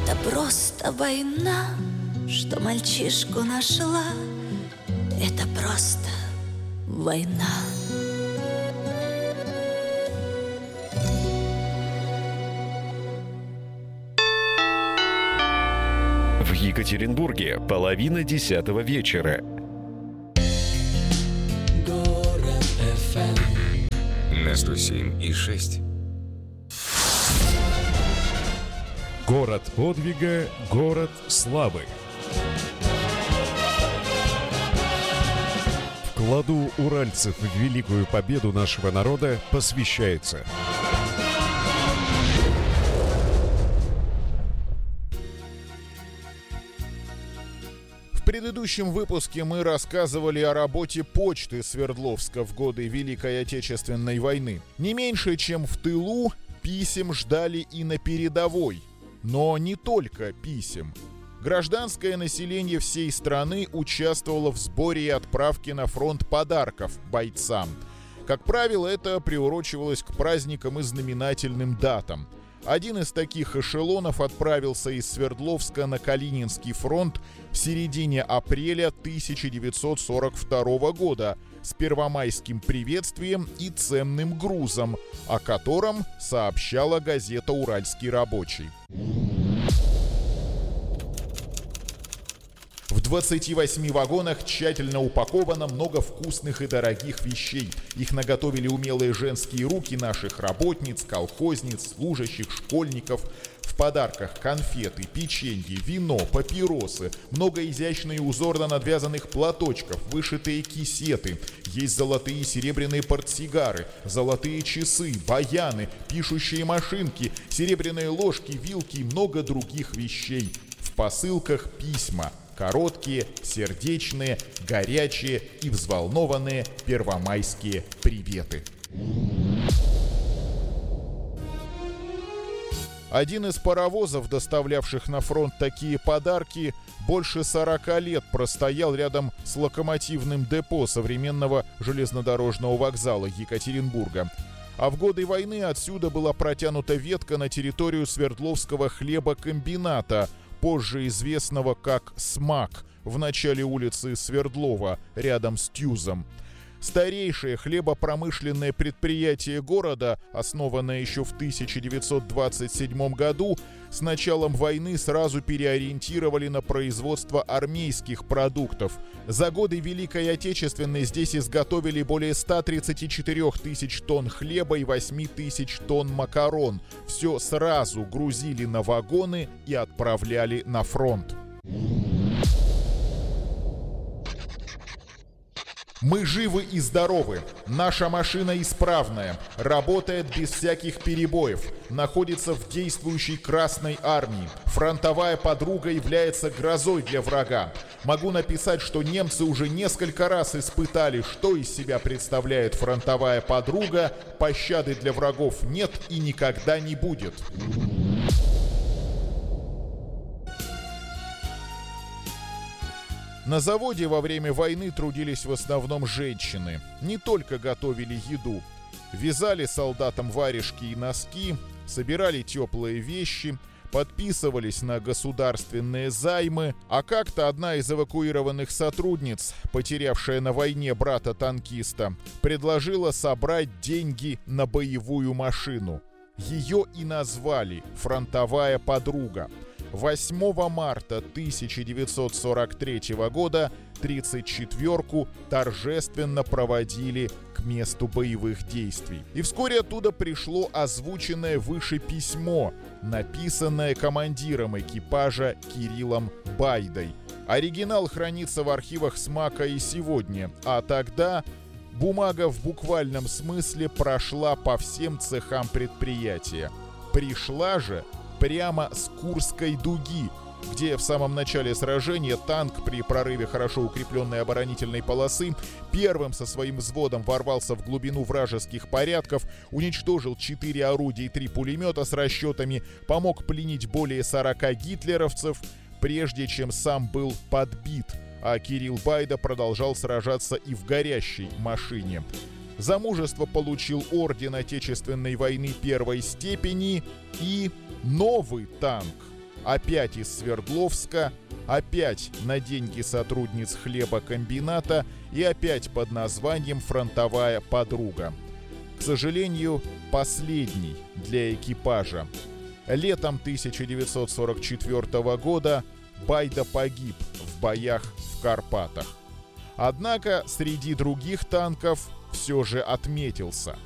Это просто война, что мальчишку нашла. Это просто война. В Екатеринбурге 9:30 вечера. Город FM на 107,6. Город подвига, город славы. Вкладу уральцев в великую победу нашего народа посвящается. В предыдущем выпуске мы рассказывали о работе почты Свердловска в годы Великой Отечественной войны. Не меньше, чем в тылу, писем ждали и на передовой. Но не только писем. Гражданское население всей страны участвовало в сборе и отправке на фронт подарков бойцам. Как правило, это приурочивалось к праздникам и знаменательным датам. Один из таких эшелонов отправился из Свердловска на Калининский фронт в середине апреля 1942 года с первомайским приветствием и ценным грузом, о котором сообщала газета «Уральский рабочий». В 28 вагонах тщательно упаковано много вкусных и дорогих вещей. Их наготовили умелые женские руки наших работниц, колхозниц, служащих, школьников. В подарках конфеты, печенье, вино, папиросы, много изящных и узорно надвязанных платочков, вышитые кисеты. Есть золотые и серебряные портсигары, золотые часы, баяны, пишущие машинки, серебряные ложки, вилки и много других вещей. В посылках письма. Короткие, сердечные, горячие и взволнованные первомайские приветы. Один из паровозов, доставлявших на фронт такие подарки, больше 40 лет простоял рядом с локомотивным депо современного железнодорожного вокзала Екатеринбурга. А в годы войны отсюда была протянута ветка на территорию Свердловского хлебокомбината, позже известного как СМАК, в начале улицы Свердлова, рядом с Тюзом. Старейшее хлебопромышленное предприятие города, основанное еще в 1927 году, с началом войны сразу переориентировали на производство армейских продуктов. За годы Великой Отечественной здесь изготовили более 134 тысяч тонн хлеба и 8 тысяч тонн макарон. Все сразу грузили на вагоны и отправляли на фронт. Мы живы и здоровы. Наша машина исправная, работает без всяких перебоев, находится в действующей Красной армии. Фронтовая подруга является грозой для врага. Могу написать, что немцы уже несколько раз испытали, что из себя представляет фронтовая подруга. Пощады для врагов нет и никогда не будет. На заводе во время войны трудились в основном женщины. Не только готовили еду. Вязали солдатам варежки и носки, собирали теплые вещи, подписывались на государственные займы. А как-то одна из эвакуированных сотрудниц, потерявшая на войне брата-танкиста, предложила собрать деньги на боевую машину. Ее и назвали «Фронтовая подруга». 8 марта 1943 года 34-ку торжественно проводили к месту боевых действий. И вскоре оттуда пришло озвученное выше письмо, написанное командиром экипажа Кириллом Байдой. Оригинал хранится в архивах СМАКа и сегодня, а тогда бумага в буквальном смысле прошла по всем цехам предприятия. Пришла же прямо с Курской дуги, где в самом начале сражения танк при прорыве хорошо укрепленной оборонительной полосы первым со своим взводом ворвался в глубину вражеских порядков, уничтожил 4 орудия и 3 пулемета с расчетами, помог пленить более 40 гитлеровцев, прежде чем сам был подбит, а Кирилл Байда продолжал сражаться и в горящей машине. За мужество получил орден Отечественной войны первой степени и новый танк. опять из Свердловска, опять на деньги сотрудниц хлебокомбината и опять под названием «Фронтовая подруга». К сожалению, последний для экипажа. Летом 1944 года Байда погиб в боях в Карпатах. Однако среди других танков все же отметился.